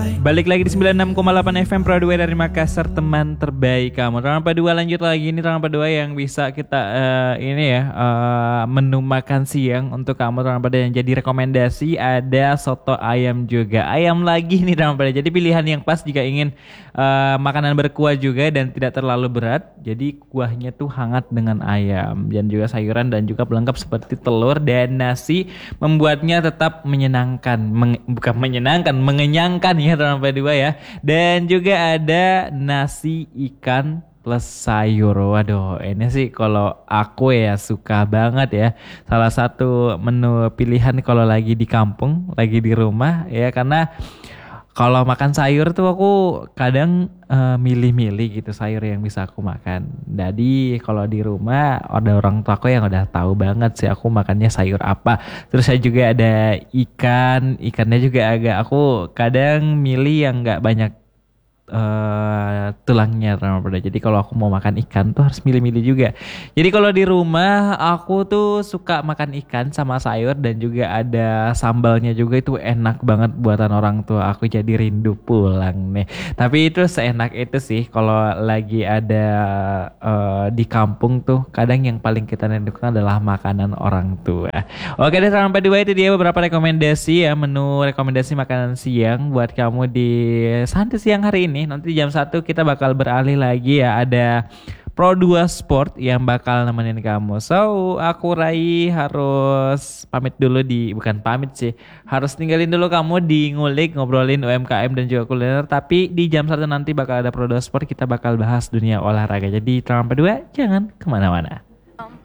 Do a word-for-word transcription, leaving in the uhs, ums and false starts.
Balik lagi di sembilan puluh enam koma delapan F M Pro dua dari Makassar, teman terbaik kamu. Round kedua lanjut lagi, ini round kedua yang bisa kita uh, ini ya uh, menu makan siang untuk kamu. Round kedua yang jadi rekomendasi ada soto ayam juga. Ayam lagi nih round kedua. Jadi pilihan yang pas jika ingin uh, makanan berkuah juga dan tidak terlalu berat. Jadi kuahnya tuh hangat dengan ayam dan juga sayuran dan juga pelengkap seperti telur dan nasi, membuatnya tetap menyenangkan, meng- bukan menyenangkan, mengenyangkan ya sampai dua ya. Dan juga ada nasi ikan plus sayur. Waduh, ini sih kalau aku ya suka banget ya. Salah satu menu pilihan kalau lagi di kampung, lagi di rumah ya, karena kalau makan sayur tuh aku kadang eh, milih-milih gitu sayur yang bisa aku makan. Jadi kalau di rumah ada orang tua aku yang udah tahu banget sih aku makannya sayur apa. Terus saya juga ada ikan, ikannya juga agak aku kadang milih yang nggak banyak eh tulangnya Ramadan. Jadi kalau aku mau makan ikan tuh harus milih-milih juga. Jadi kalau di rumah aku tuh suka makan ikan sama sayur dan juga ada sambalnya juga, itu enak banget buatan orang tua aku, jadi rindu pulang nih. Tapi itu seenak itu sih kalau lagi ada eh, di kampung tuh kadang yang paling kita rindukan adalah makanan orang tua. Oke deh, sampai dua itu dia beberapa rekomendasi ya, menu rekomendasi makanan siang buat kamu di santai siang hari ini. Nanti jam satu kita bakal beralih lagi ya, ada Pro dua Sport yang bakal nemenin kamu. So, aku Rai harus pamit dulu di, bukan pamit sih, harus tinggalin dulu kamu di ngulik ngobrolin U M K M dan juga kuliner. Tapi di jam satu nanti bakal ada Pro dua Sport, kita bakal bahas dunia olahraga. Jadi, terang berdua jangan kemana-mana.